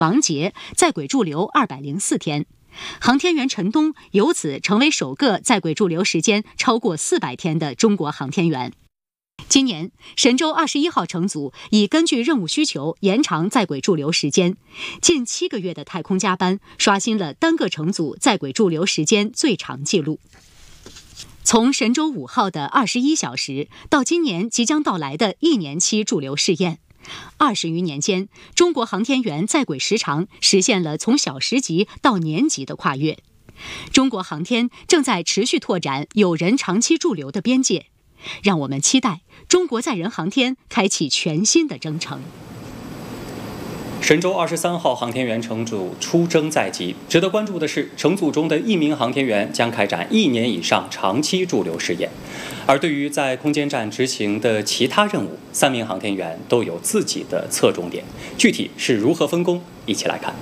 王杰在轨驻留204天，航天员陈冬由此成为首个在轨驻留时间超过400天的中国航天员。今年，神舟21号乘组已根据任务需求延长在轨驻留时间，近7个月的太空加班刷新了单个乘组在轨驻留时间最长纪录。从神舟5号的21小时到今年即将到来的1年期驻留试验，20余年间，中国航天员在轨时长实现了从小时级到年级的跨越。中国航天正在持续拓展有人长期驻留的边界，让我们期待中国载人航天开启全新的征程。 神舟23号航天员乘组出征在即，值得关注的是，乘组中的1名航天员将开展1年以上长期驻留试验。而对于在空间站执行的其他任务，3名航天员都有自己的侧重点，具体是如何分工，一起来看。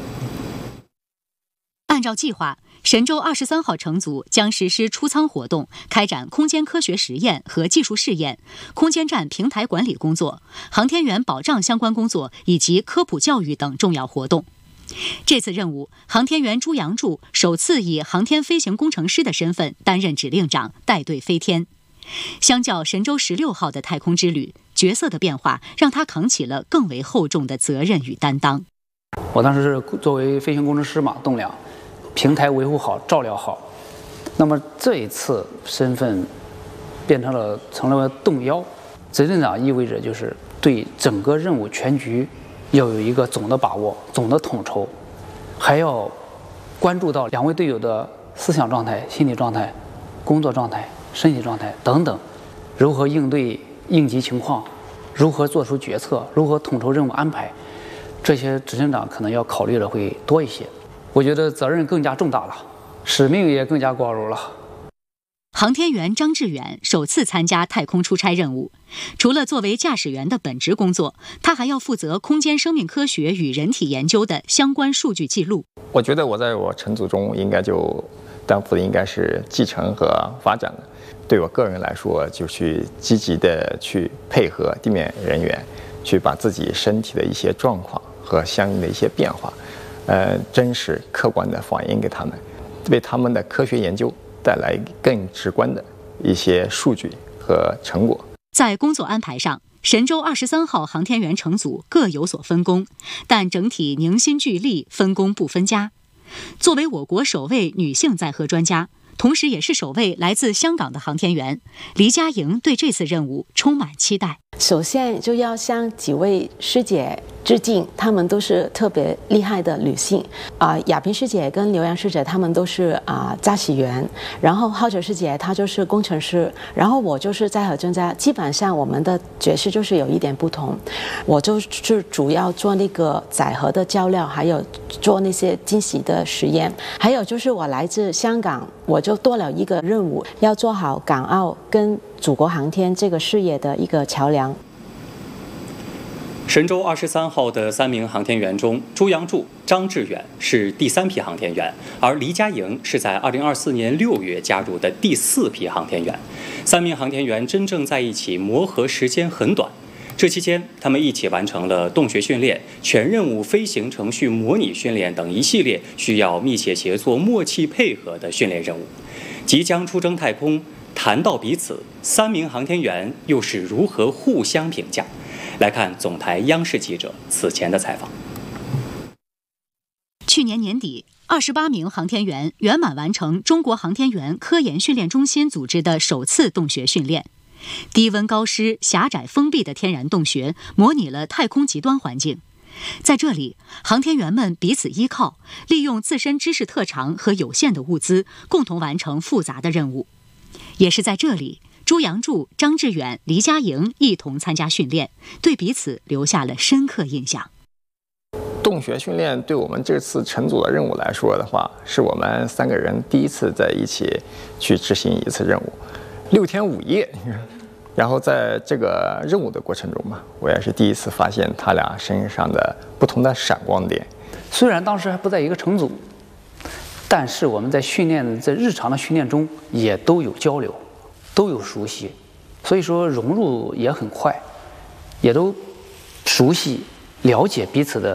按照计划，神舟23号乘组将实施出舱活动，开展空间科学实验和技术试验、空间站平台管理工作、航天员保障相关工作以及科普教育等重要活动。这次任务，航天员朱杨柱首次以航天飞行工程师的身份担任指令长，带队飞天。相较神舟16号的太空之旅，角色的变化让他扛起了更为厚重的责任与担当。 我当时是作为飞行工程师嘛，栋梁，平台维护好、照料好。那么这一次身份成了动幺，指令长意味着就是对整个任务全局要有一个总的把握、总的统筹，还要关注到2位队友的思想状态、心理状态、工作状态、身体状态等等，如何应对应急情况，如何做出决策，如何统筹任务安排，这些指令长可能要考虑的会多一些。我觉得责任更加重大了，使命也更加高楼了。 航天员张志远首次参加太空出差任务，除了作为驾驶员的本职工作，他还要负责空间生命科学与人体研究的相关数据记录。 我觉得我在我乘组中应该就担负的应该是继承和发展的。对我个人来说，就去积极的去配合地面人员，去把自己身体的一些状况和相应的一些变化，真实客观的反映给他们，为他们的科学研究带来更直观的一些数据和成果。 在工作安排上，神舟23号航天员乘组各有所分工，但整体凝心聚力，分工不分家。作为我国首位女性载荷专家，同时也是首位来自香港的航天员，黎佳莹对这次任务充满期待。 首先就要向几位师姐致敬，她们都是特别厉害的女性亚萍师姐跟刘洋师姐她们都是驾驶员，然后浩哲师姐她就是工程师，然后我就是载荷专家。基本上我们的角色就是有一点不同，我就是主要做那个载荷的照料，还有做那些惊喜的实验，还有就是我来自香港，我就多了一个任务，要做好港澳跟祖国航天这个事业的一个桥梁。 神舟23号的3名航天员中，朱杨柱、张志远是第3批航天员，而黎佳莹是在2024年6月加入的第4批航天员。3名航天员真正在一起磨合时间很短，这期间他们一起完成了洞穴训练、全任务飞行程序模拟训练等一系列需要密切协作、默契配合的训练任务。即将出征太空，谈到彼此，3名航天员又是如何互相评价？来看总台央视记者此前的采访。 去年年底，28名航天员圆满完成中国航天员科研训练中心组织的首次洞穴训练。低温高湿、狭窄封闭的天然洞穴模拟了太空极端环境。在这里，航天员们彼此依靠，利用自身知识特长和有限的物资，共同完成复杂的任务。也是在这里，朱杨柱、张志远、黎佳莹一同参加训练，对彼此留下了深刻印象。 洞穴训练对我们这次乘组的任务来说的话，是我们3个人第一次在一起去执行一次任务，6天5夜。然后在这个任务的过程中嘛，我也是第一次发现他俩身上的不同的闪光点。 虽然当时还不在一个乘组，但是我们在日常的训练中也都有交流，都有熟悉，所以说融入也很快，也都熟悉了解彼此的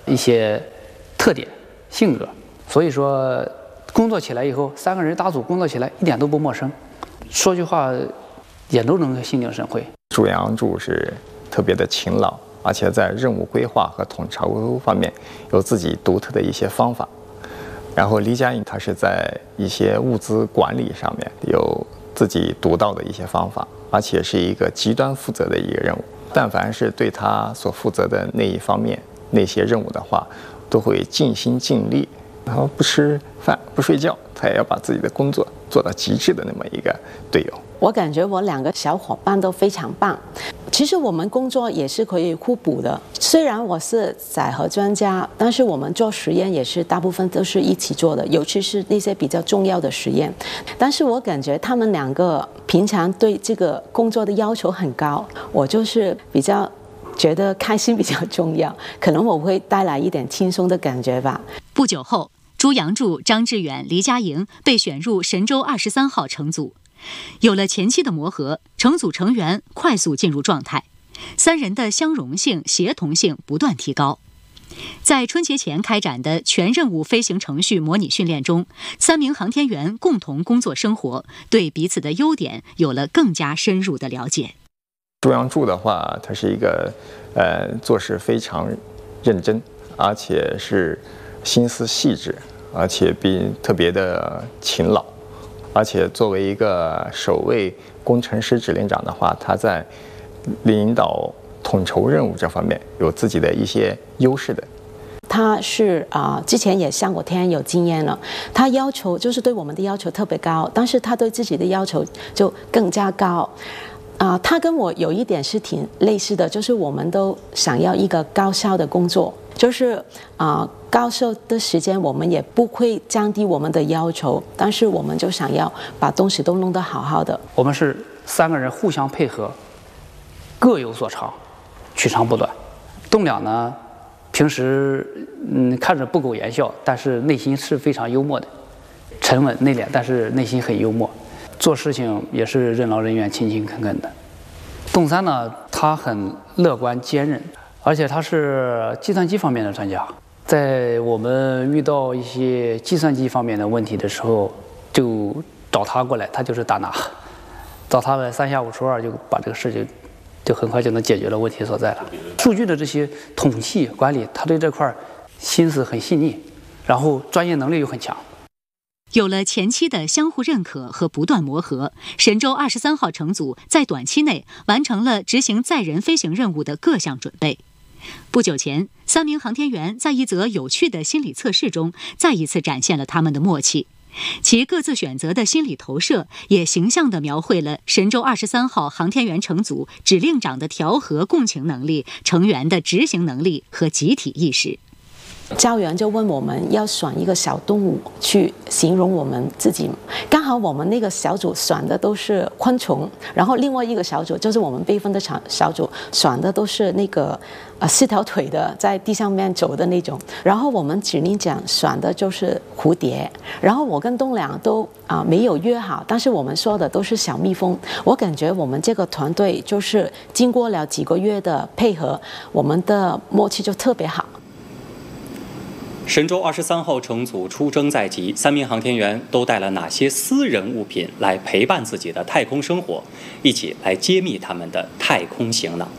一些特点、性格。所以说，工作起来以后，3个人搭组工作起来一点都不陌生，说句话也都能心领神会。 朱杨柱是特别的勤劳，而且在任务规划和统筹方面有自己独特的一些方法。然后李佳颖他是在一些物资管理上面有自己独到的一些方法，而且是一个极端负责的一个任务。但凡是对他所负责的那一方面那些任务的话，都会尽心尽力，然后不吃饭不睡觉，他也要把自己的工作做到极致的那么一个队友。 我感觉我2个小伙伴都非常棒。其实我们工作也是可以互补的，虽然我是载荷专家，但是我们做实验也是大部分都是一起做的，尤其是那些比较重要的实验。但是我感觉他们2个平常对这个工作的要求很高，我就是比较觉得开心比较重要，可能我会带来一点轻松的感觉吧。 不久后，朱杨柱、张志远、黎佳莹被选入神舟23号乘组。有了前期的磨合，乘组成员快速进入状态，3人的相容性、协同性不断提高。在春节前开展的全任务飞行程序模拟训练中，3名航天员共同工作生活，对彼此的优点有了更加深入的了解。 朱杨柱的话，他是一个做事非常认真，而且是心思细致，而且特别的勤劳。而且作为一个首位工程师指令长的话，他在领导统筹任务这方面有自己的一些优势的。 他是之前也上过天，有经验了。他要求就是对我们的要求特别高，但是他对自己的要求就更加高。他跟我有一点是挺类似的，就是我们都想要一个高效的工作，就是高效的时间我们也不会降低我们的要求，但是我们就想要把东西都弄得好好的。 我们是3个人互相配合，各有所长，取长补短。栋梁呢，平时看着不苟言笑，但是内心是非常幽默的，沉稳内敛，但是内心很幽默。做事情也是任劳任怨、勤勤恳恳的。董三呢，他很乐观坚韧，而且他是计算机方面的专家。在我们遇到一些计算机方面的问题的时候，就找他过来，他就是大拿，找他们3下5除2就把这个事情就很快就能解决了问题所在了。数据的这些统计管理，他对这块心思很细腻，然后专业能力又很强。 有了前期的相互认可和不断磨合，神舟23号乘组在短期内完成了执行载人飞行任务的各项准备。不久前，3名航天员在一则有趣的心理测试中，再一次展现了他们的默契。其各自选择的心理投射，也形象地描绘了神舟23号航天员乘组指令长的调和共情能力、成员的执行能力和集体意识。 教员就问我们要选一个小动物去形容我们自己，刚好我们那个小组选的都是昆虫，然后另外一个小组就是我们备份的小组选的都是那个4条腿的在地上面走的那种，然后我们指令长选的就是蝴蝶，然后我跟栋梁都没有约好，但是我们说的都是小蜜蜂。我感觉我们这个团队就是经过了几个月的配合，我们的默契就特别好。 神舟23号乘组出征在即，3名航天员都带了哪些私人物品来陪伴自己的太空生活？一起来揭秘他们的太空行囊。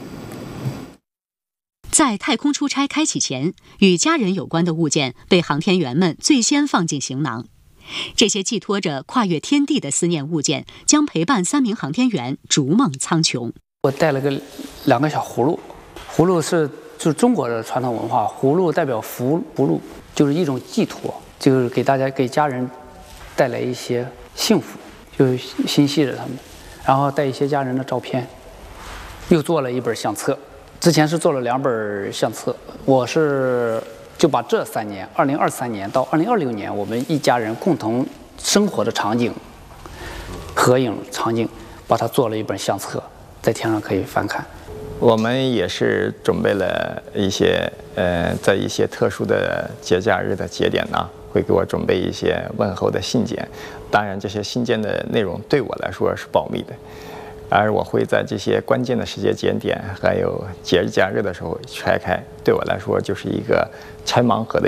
在太空出差开启前，与家人有关的物件被航天员们最先放进行囊。这些寄托着跨越天地的思念物件，将陪伴3名航天员逐梦苍穹。 我带了2个小葫芦，葫芦就是中国的传统文化，葫芦代表福不禄，就是一种寄托，就是给家人带来一些幸福，就心系着他们，然后带一些家人的照片，又做了一本相册。之前是做了2本相册，我就把这3年，2023年到2026年，我们一家人共同生活的场景、合影场景，把它做了一本相册，在天上可以翻看。 我们也是准备了一些在一些特殊的节假日的节点呢，会给我准备一些问候的信件。当然，这些信件的内容对我来说是保密的。 而我会在这些关键的时间节点，还有节日假日的时候拆开，对我来说就是一个拆盲盒的